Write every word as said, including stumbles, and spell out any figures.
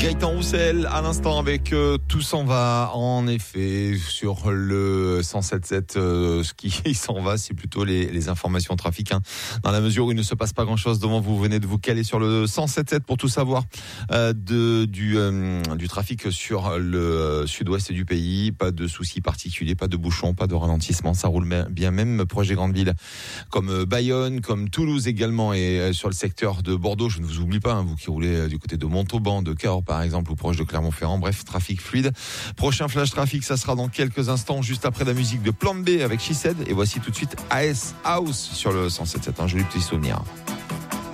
Gaëtan Roussel à l'instant avec euh, Tout s'en va. En effet, sur le cent sept sept, euh, ce qui s'en va, c'est plutôt les, les informations trafic, hein, dans la mesure où il ne se passe pas grand-chose devant vous. Venez de vous caler sur le cent sept sept pour tout savoir euh, de, du, euh, du trafic sur le euh, sud-ouest du pays. Pas de soucis particuliers, pas de bouchons, pas de ralentissement. Ça roule bien, même proche des grandes villes comme Bayonne, comme Toulouse également, et euh, sur le secteur de Bordeaux. Je ne vous oublie pas, hein, vous qui roulez euh, du côté de Montauban, de Cahors par exemple, ou proche de Clermont-Ferrand. Bref, trafic fluide. Prochain flash trafic, ça sera dans quelques instants, juste après la musique de Plan B avec She Said. Et voici tout de suite A S House sur le cent sept sept. Un joli petit souvenir.